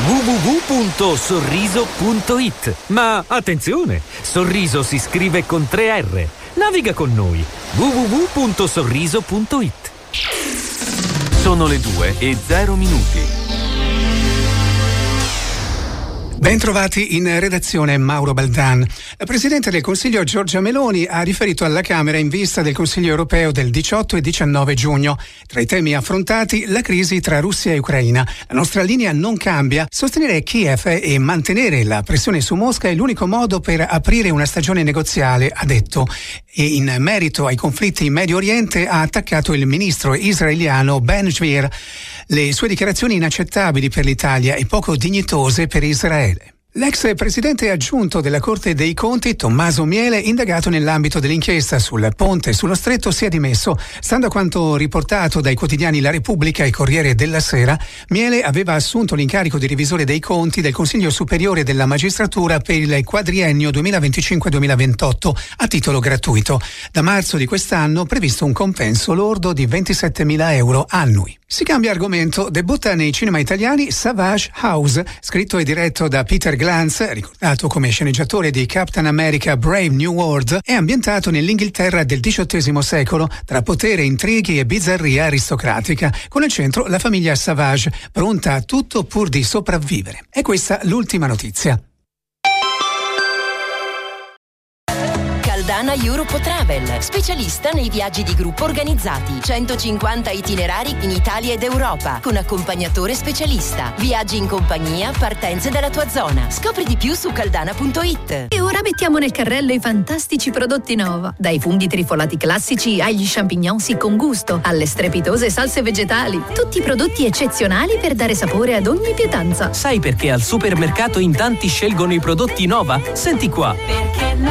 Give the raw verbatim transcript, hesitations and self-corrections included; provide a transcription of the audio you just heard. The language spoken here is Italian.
w w w punto sorriso punto i t. Ma attenzione, Sorriso si scrive con tre R. Naviga con noi. w w w punto sorriso punto i t. Sono le due e zero minuti. Bentrovati in redazione Mauro Baldan. La Presidente del Consiglio Giorgia Meloni ha riferito alla Camera in vista del Consiglio europeo del diciotto e diciannove giugno. Tra i temi affrontati, la crisi tra Russia e Ucraina. La nostra linea non cambia. Sostenere Kiev e mantenere la pressione su Mosca è l'unico modo per aprire una stagione negoziale, ha detto. E in merito ai conflitti in Medio Oriente ha attaccato il ministro israeliano Ben Gvir. Le sue dichiarazioni inaccettabili per l'Italia e poco dignitose per Israele. L'ex presidente aggiunto della Corte dei Conti, Tommaso Miele, indagato nell'ambito dell'inchiesta sul ponte sullo Stretto, si è dimesso. Stando a quanto riportato dai quotidiani La Repubblica e Corriere della Sera, Miele aveva assunto l'incarico di revisore dei conti del Consiglio Superiore della Magistratura per il quadriennio duemilaventicinque duemilaventotto a titolo gratuito. Da marzo di quest'anno previsto un compenso lordo di ventisettemila euro annui. Si cambia argomento, debutta nei cinema italiani Savage House, scritto e diretto da Peter Glantz, ricordato come sceneggiatore di Captain America Brave New World, è ambientato nell'Inghilterra del diciottesimo secolo, tra potere, intrighi e bizzarria aristocratica, con al centro la famiglia Savage, pronta a tutto pur di sopravvivere. E questa l'ultima notizia. Caldana Europe Travel, specialista nei viaggi di gruppo organizzati. centocinquanta itinerari in Italia ed Europa, con accompagnatore specialista. Viaggi in compagnia, partenze dalla tua zona. Scopri di più su caldana punto i t. E ora mettiamo nel carrello i fantastici prodotti Nova. Dai funghi trifolati classici agli champignon sì con gusto, alle strepitose salse vegetali. Tutti prodotti eccezionali per dare sapore ad ogni pietanza. Sai perché al supermercato in tanti scelgono i prodotti Nova? Senti qua.